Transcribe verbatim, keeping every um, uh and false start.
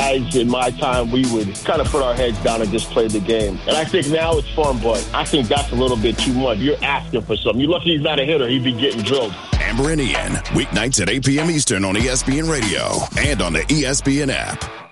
guys in my time, we would kind of put our heads down and just play the game. And I think now it's fun, but I think that's a little bit too much. You're asking for something. You're lucky he's not a hitter. He'd be getting drilled. Amber and Ian, weeknights at eight p.m. Eastern on E S P N Radio and on the E S P N app.